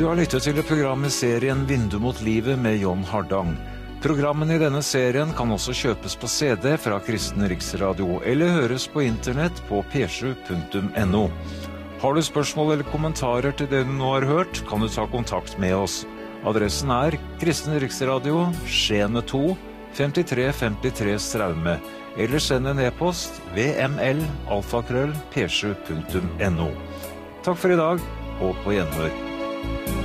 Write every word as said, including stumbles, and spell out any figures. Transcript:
Du har lyttet til et program i serien Vindu mot livet med John Hardang. Programmene i denne serien kan også kjøpes på C D fra Kristen Riksradio eller høres på internett på p sju punktum no. Har du spørsmål eller kommentarer til det du nå har hørt, kan du ta kontakt med oss. Adressen er Kristen Riksradio, Skjene to, femtitre femtitre Straume, eller send en e-post vml alfakrøll p sju punktum no. Takk for i dag, og på gjenhør.